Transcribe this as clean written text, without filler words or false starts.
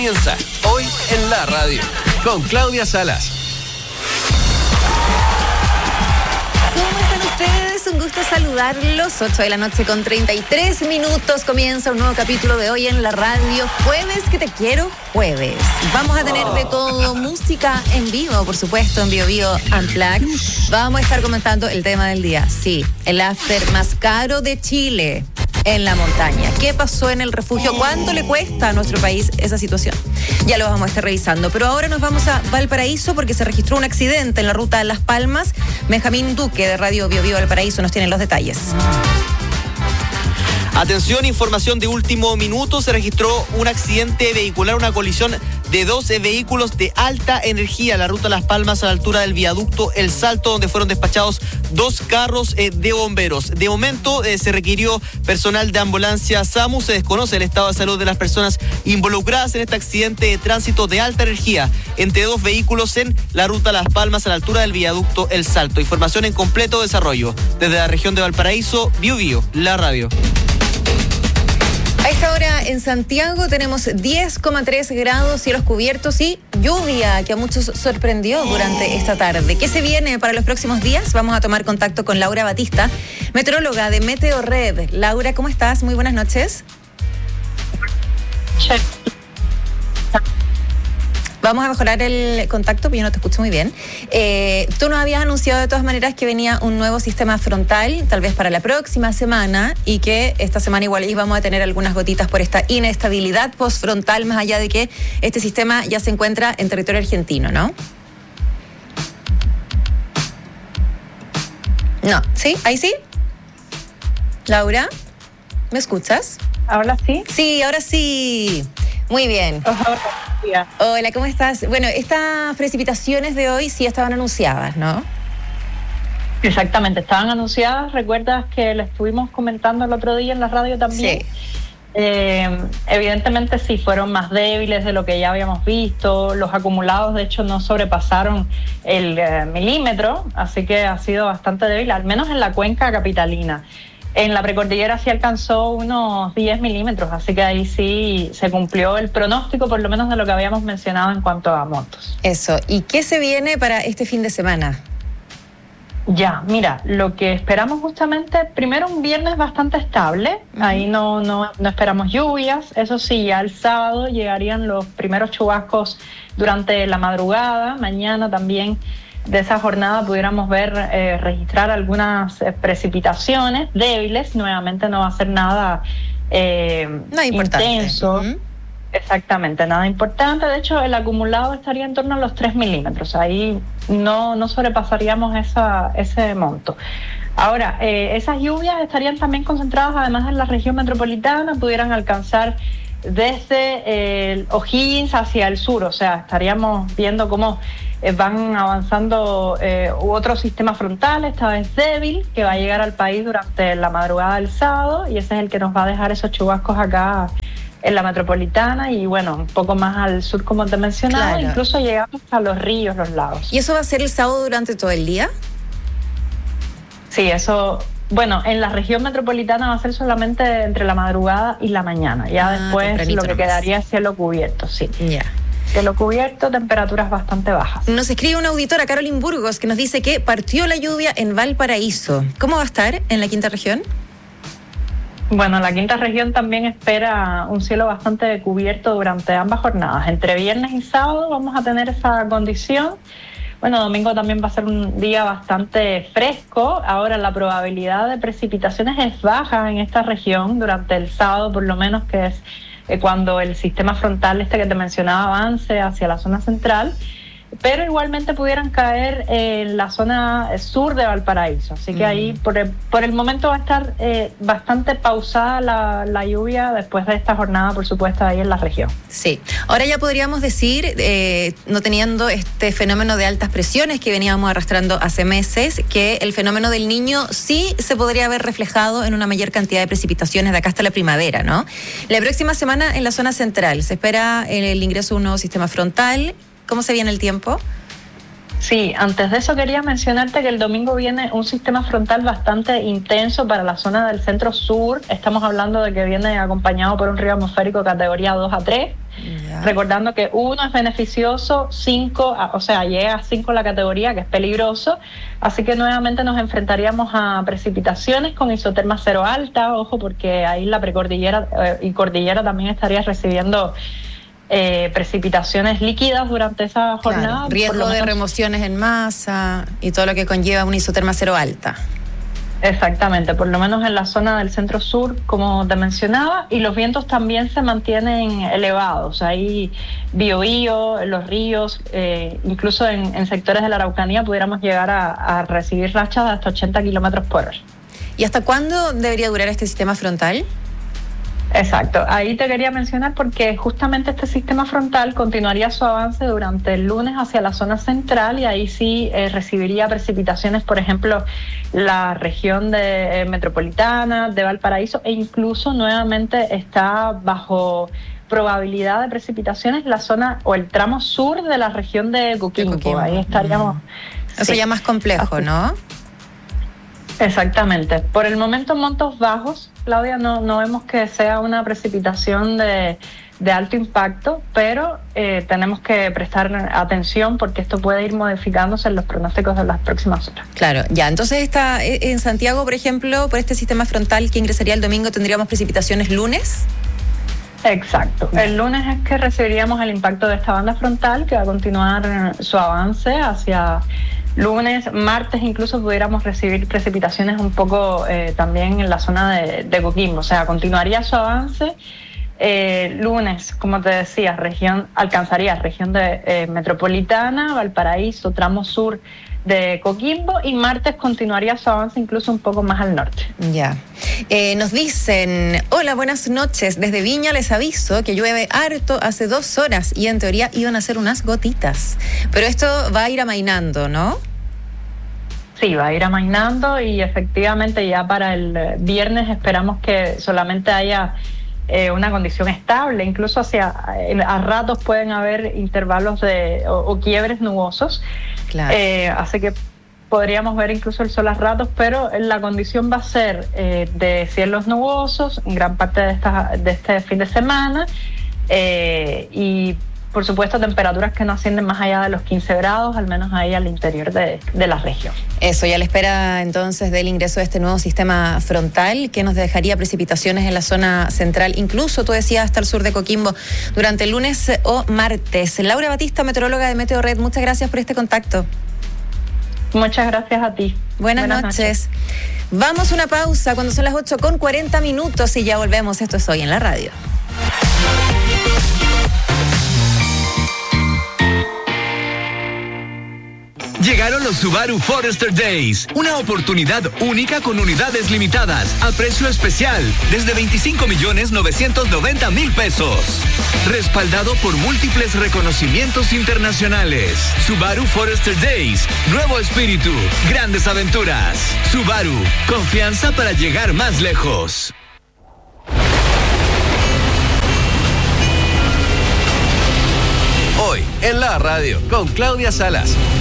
Comienza hoy en la radio con Claudia Salas. ¿Cómo están ustedes? Un gusto saludarlos. 8 de la noche con 33 minutos. Comienza un nuevo capítulo de Hoy en la Radio. Jueves que te quiero, jueves. Vamos a tener de todo, música en vivo, por supuesto, en Bio Unplugged. Vamos a estar comentando el tema del día. Sí, el after más caro de Chile. En la montaña. ¿Qué pasó en el refugio? ¿Cuánto le cuesta a nuestro país esa situación? Ya lo vamos a estar revisando. Pero ahora nos vamos a Valparaíso porque se registró un accidente en la ruta de Las Palmas. Benjamín Duque de Radio Bio Valparaíso nos tiene los detalles. Atención, información de último minuto. Se registró un accidente vehicular, una colisión de 12 vehículos de alta energía en la ruta Las Palmas a la altura del viaducto El Salto, donde fueron despachados 2 carros de bomberos. De momento se requirió personal de ambulancia SAMU. Se desconoce el estado de salud de las personas involucradas en este accidente de tránsito de alta energía entre 2 vehículos en la ruta Las Palmas a la altura del viaducto El Salto. Información en completo desarrollo. Desde la región de Valparaíso, Bio, la radio. A esta hora en Santiago tenemos 10,3 grados, cielos cubiertos y lluvia que a muchos sorprendió durante esta tarde. ¿Qué se viene para los próximos días? Vamos a tomar contacto con Laura Batista, meteoróloga de Meteorred. Laura, ¿cómo estás? Muy buenas noches. Vamos a mejorar el contacto, porque yo no te escucho muy bien. Tú nos habías anunciado de todas maneras que venía un nuevo sistema frontal, tal vez para la próxima semana, y que esta semana igual íbamos a tener algunas gotitas por esta inestabilidad postfrontal, más allá de que este sistema ya se encuentra en territorio argentino, ¿no? No, ¿sí? ¿Ahí sí? Laura, ¿me escuchas? ¿Ahora sí? Sí, ahora sí. Muy bien. Hola, ¿cómo estás? Bueno, estas precipitaciones de hoy sí estaban anunciadas, ¿no? Exactamente, estaban anunciadas. ¿Recuerdas que le estuvimos comentando el otro día en la radio también? Sí. Evidentemente sí, fueron más débiles de lo que ya habíamos visto. Los acumulados, de hecho, no sobrepasaron el milímetro, así que ha sido bastante débil, al menos en la cuenca capitalina. En la precordillera sí alcanzó unos 10 milímetros, así que ahí sí se cumplió el pronóstico, por lo menos de lo que habíamos mencionado en cuanto a montos. Eso. ¿Y qué se viene para este fin de semana? Ya, mira, lo que esperamos justamente, primero un viernes bastante estable, ahí no esperamos lluvias, eso sí, ya el sábado llegarían los primeros chubascos durante la madrugada, mañana también. De esa jornada pudiéramos ver, registrar algunas precipitaciones débiles. Nuevamente no va a ser nada intenso. Exactamente, nada importante. De hecho, el acumulado estaría en torno a los 3 milímetros. Ahí no sobrepasaríamos ese monto. Ahora, esas lluvias estarían también concentradas, además en la región metropolitana, pudieran alcanzar desde O'Higgins hacia el sur. O sea, estaríamos viendo cómo van avanzando otro sistema frontal, esta vez débil, que va a llegar al país durante la madrugada del sábado, y ese es el que nos va a dejar esos chubascos acá en la metropolitana y bueno, un poco más al sur, como te mencionaba, claro. Incluso llegamos hasta los ríos, los lagos. ¿Y eso va a ser el sábado durante todo el día? Sí, eso, bueno, en la región metropolitana va a ser solamente entre la madrugada y la mañana, ya después lo que quedaría es cielo cubierto, sí. Ya. Cielo cubierto, temperaturas bastante bajas. Nos escribe una auditora, Carolyn Burgos, que nos dice que partió la lluvia en Valparaíso. ¿Cómo va a estar en la quinta región? Bueno, la quinta región también espera un cielo bastante cubierto durante ambas jornadas. Entre viernes y sábado vamos a tener esa condición. Bueno, domingo también va a ser un día bastante fresco. Ahora la probabilidad de precipitaciones es baja en esta región durante el sábado, por lo menos, que es cuando el sistema frontal que te mencionaba avance hacia la zona central, pero igualmente pudieran caer en la zona sur de Valparaíso. Así que ahí por el momento va a estar bastante pausada la lluvia después de esta jornada, por supuesto, ahí en la región. Sí. Ahora ya podríamos decir, no teniendo este fenómeno de altas presiones que veníamos arrastrando hace meses, que el fenómeno del Niño sí se podría haber reflejado en una mayor cantidad de precipitaciones de acá hasta la primavera, ¿no? La próxima semana en la zona central se espera el ingreso de un nuevo sistema frontal. ¿Cómo se viene el tiempo? Sí, antes de eso quería mencionarte que el domingo viene un sistema frontal bastante intenso para la zona del centro sur. Estamos hablando de que viene acompañado por un río atmosférico categoría 2 a 3. Recordando que 1 es beneficioso, 5, o sea, llega a 5 la categoría, que es peligroso. Así que nuevamente nos enfrentaríamos a precipitaciones con isoterma cero alta. Ojo, porque ahí la precordillera y cordillera también estaría recibiendo precipitaciones líquidas durante esa jornada. Claro, riesgo de remociones en masa y todo lo que conlleva una isoterma cero alta. Exactamente, por lo menos en la zona del centro-sur, como te mencionaba, y los vientos también se mantienen elevados. Ahí Biobío, los ríos, incluso en sectores de la Araucanía pudiéramos llegar a recibir rachas de hasta 80 kilómetros por hora. ¿Y hasta cuándo debería durar este sistema frontal? Exacto, ahí te quería mencionar porque justamente este sistema frontal continuaría su avance durante el lunes hacia la zona central y ahí sí recibiría precipitaciones, por ejemplo, la región de metropolitana, de Valparaíso, e incluso nuevamente está bajo probabilidad de precipitaciones la zona o el tramo sur de la región de Coquimbo. Ahí estaríamos. Eso ya más complejo, ¿no? Exactamente. Por el momento, montos bajos, Claudia, no vemos que sea una precipitación de alto impacto, pero tenemos que prestar atención porque esto puede ir modificándose en los pronósticos de las próximas horas. Claro, ya. Entonces, en Santiago, por ejemplo, por este sistema frontal que ingresaría el domingo, ¿tendríamos precipitaciones lunes? Exacto. El lunes es que recibiríamos el impacto de esta banda frontal que va a continuar su avance hacia lunes, martes incluso pudiéramos recibir precipitaciones un poco también en la zona de Coquimbo, o sea, continuaría su avance. Lunes, como te decía, alcanzaría región de metropolitana, Valparaíso, tramo sur de Coquimbo, y martes continuaría su avance incluso un poco más al norte. Ya. Nos dicen, hola, buenas noches, desde Viña les aviso que llueve harto hace 2 horas y en teoría iban a ser unas gotitas, pero esto va a ir amainando, ¿no? Sí, va a ir amainando y efectivamente ya para el viernes esperamos que solamente haya una condición estable, incluso a ratos pueden haber intervalos o quiebres nubosos. Claro. Así que podríamos ver incluso el sol a ratos, pero la condición va a ser de cielos nubosos en gran parte de este fin de semana y por supuesto temperaturas que no ascienden más allá de los 15 grados, al menos ahí al interior de la región. Eso, ya a la espera entonces del ingreso de este nuevo sistema frontal que nos dejaría precipitaciones en la zona central, incluso tú decías hasta el sur de Coquimbo, durante el lunes o martes. Laura Batista, meteoróloga de Meteorred, muchas gracias por este contacto. Muchas gracias a ti. Buenas noches. Vamos a una pausa cuando son las 8:40 y ya volvemos. Esto es Hoy en la Radio. Llegaron los Subaru Forester Days, una oportunidad única con unidades limitadas a precio especial desde 25.990.000 pesos. Respaldado por múltiples reconocimientos internacionales. Subaru Forester Days, nuevo espíritu, grandes aventuras. Subaru, confianza para llegar más lejos. Hoy en la radio con Claudia Salas.